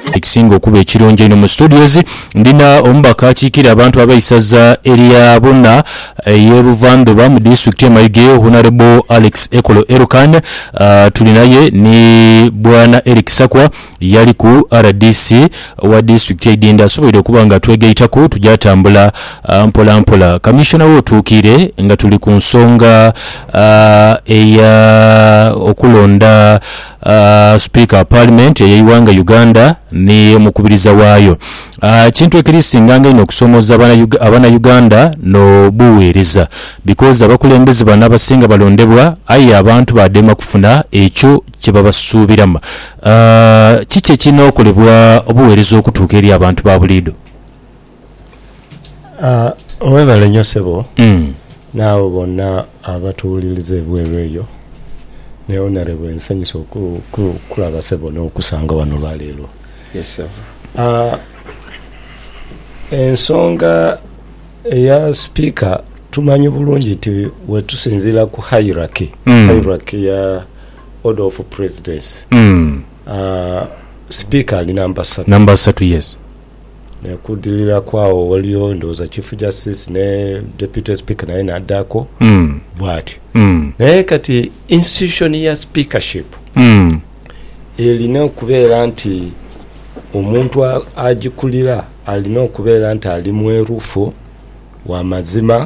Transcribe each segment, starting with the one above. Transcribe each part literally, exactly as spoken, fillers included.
ekisinga okuba ekirungi eno mu studios ndina omubaka akiikira abantu abayisaza erya bonna ey'ebuvanjuba mu disitulikiti e Mayuge Honorable Alex Ekolo Erukan. Uh, tulinaye ni bwana Eric Sakwa yali ku R D C wa disitulikiti y'Idinda asobola okuba nga twegeitako tujatambula uh, mpola mpola. Kamishona wotuukire nga tuli ku nsonga uh, eya okulonda uh, speaker parliament ey'iwanga Uganda ni mukubiriza waayo. Uh, kintu ekirisinga ino okusomoza abana Uganda no buweereza because abakulembeze bana abasinga balondebwa ayi abantu badema kufuna ekyo kye babasuubiramu. Uh, kiki ekirina okolebwa obuweereza okutuuka eri abantu ba buliido? Uh, owebale nnyo ssebo mm. naawe bonna abatuwuliriza ebweru eyo ne honorable ensanyusa okulaba ssebo n'okusanga wano lwaleero. Yes, sir. Uh, ensonga eya speaker tumanyi bulungi nti wetusinziira ku hierarchy mm. hierarchy ya order of presidency mm. uh, speaker ali namba ssatu namba ssatu yes nekudirira kwawo waliyo ndowooza chief justice ne deputy speaker naye naddako mm. bwatyo mm. naye kati institution ya speakership mm. erina okubeera nti omuntu agikulira alina okubeera nti ali mwerufu wa mazima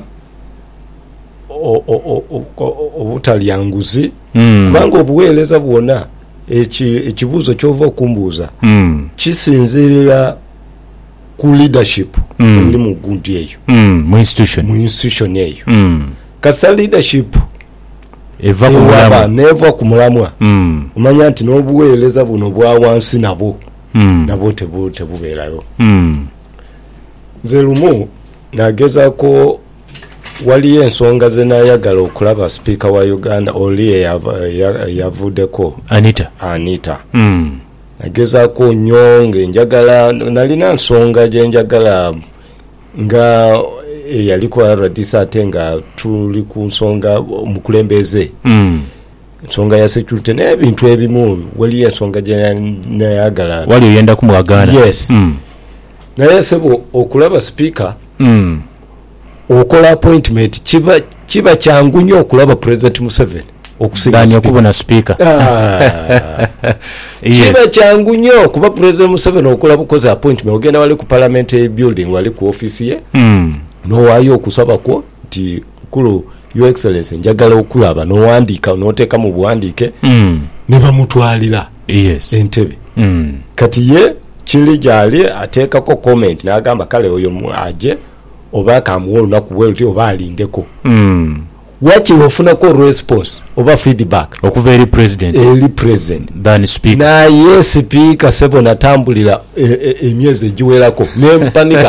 obutalyanguzi mm. kubanga obuweereza bwonna ekibuuzo kyova okumbuuza mm. kisinziirira ku leadership mm. eri mu gundi eyo mm. mu institution mu institution eyo mm. kasa leadership eva ku mulamwa neva ku mulamwa mm. omanya nti n'obuweereza buno bwa wansi nabo mm. nabo tebubeerayo mm. nze lumu nagezaako waliyo ensonga ze nayagala okulaba speaker wa Uganda oli yavuddeko Anita Anita mm. nagezaako nnyo ng'enjagala nalina nsonga gye njagala nga eyali ku R D C ate nga tuli ku nsonga omukulembeze mm. ensonga ya security n'ebintu ebimu waliyo ensonga gye nayagala wali oyenda kumwagana yes mm. naye sebo okulaba speaker mm. okola appointment kiba kiba kyangu nnyo okulaba President Museveni okusiganya okubona speaker ah. yes. kiba kyangu nnyo kuba President Museveni okola bukoze appointment ogenda wali ku parliament building wali ku office ye mm. nowayo okusaba kwo nti kulu your excellency njagala okulaba nowandiika noteeka mu buwandiike mm. ne bamutwalira yes. entebe mm. kati ye kiri gyali ateekako comment n'agamba kale oyo aje oba kamuwa olunaku bwe luti oba alindeko mm. wakiri ofunako response oba feedback okuva eri president eri president than speaker naye speaker sebo natambulira emyezi egiwerako nempanika